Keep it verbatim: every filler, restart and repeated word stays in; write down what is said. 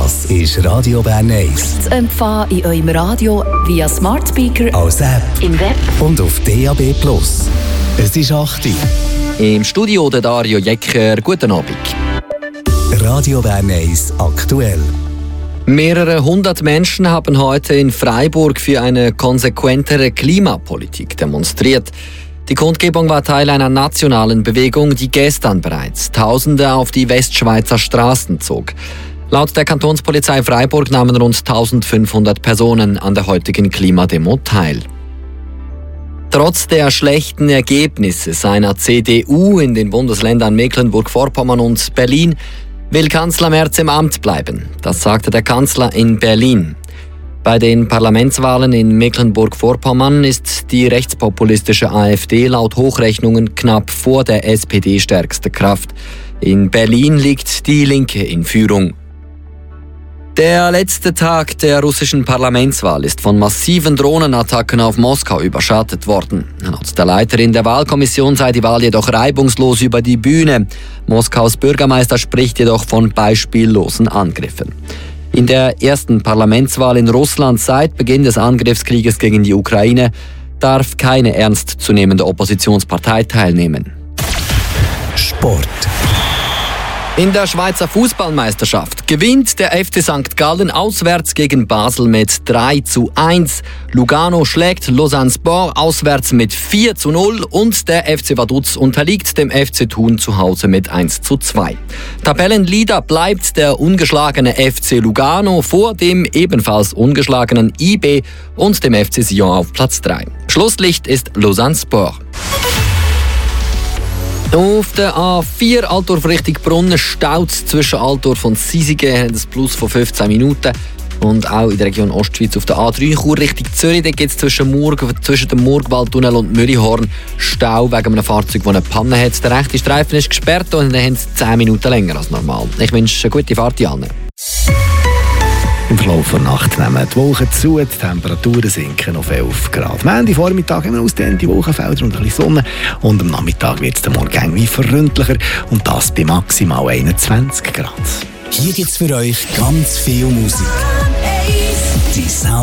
Das ist Radio Bern eins. Zu empfangen in eurem Radio via Smart Speaker, als App im Web und auf D A B Plus. Es ist acht Uhr. Im Studio der Dario Jecker. Guten Abend. Radio Bern eins aktuell. Mehrere hundert Menschen haben heute in Freiburg für eine konsequentere Klimapolitik demonstriert. Die Kundgebung war Teil einer nationalen Bewegung, die gestern bereits Tausende auf die Westschweizer Straßen zog. Laut der Kantonspolizei Freiburg nahmen rund eintausendfünfhundert Personen an der heutigen Klimademo teil. Trotz der schlechten Ergebnisse seiner C D U in den Bundesländern Mecklenburg-Vorpommern und Berlin will Kanzler Merz im Amt bleiben. Das sagte der Kanzler in Berlin. Bei den Parlamentswahlen in Mecklenburg-Vorpommern ist die rechtspopulistische AfD laut Hochrechnungen knapp vor der S P D stärkste Kraft. In Berlin liegt die Linke in Führung. Der letzte Tag der russischen Parlamentswahl ist von massiven Drohnenattacken auf Moskau überschattet worden. Laut der Leiterin der Wahlkommission sei die Wahl jedoch reibungslos über die Bühne. Moskaus Bürgermeister spricht jedoch von beispiellosen Angriffen. In der ersten Parlamentswahl in Russland seit Beginn des Angriffskrieges gegen die Ukraine darf keine ernstzunehmende Oppositionspartei teilnehmen. Sport. In der Schweizer Fußballmeisterschaft gewinnt der F C Sankt Gallen auswärts gegen Basel mit drei zu eins. Lugano schlägt Lausanne Sport auswärts mit vier zu null und der F C Vaduz unterliegt dem F C Thun zu Hause mit eins zu zwei. Tabellenleader bleibt der ungeschlagene F C Lugano vor dem ebenfalls ungeschlagenen I B und dem F C Sion auf Platz drei. Schlusslicht ist Lausanne Sport. Auf der A vier Altdorf Richtung Brunnen staut es zwischen Altdorf und Sisigen, haben ein Plus von fünfzehn Minuten. Und auch in der Region Ostschweiz auf der A drei Chur Richtung Zürich, da gibt es zwischen, Murg, zwischen dem Murgwaldtunnel und Mürihorn Stau wegen einem Fahrzeug, das eine Panne hat. Der rechte Streifen ist gesperrt und dann haben sie zehn Minuten länger als normal. Ich wünsche eine gute Fahrt an. Im Verlauf der Nacht nehmen die Wolken zu, die Temperaturen sinken auf elf Grad. Am Ende Vormittag haben wir ausdehnte Wolkenfelder und ein bisschen Sonne. Und am Nachmittag wird es dann morgen wie freundlicher und das bei maximal einundzwanzig Grad. Hier gibt's für euch ganz viel Musik. Die Sound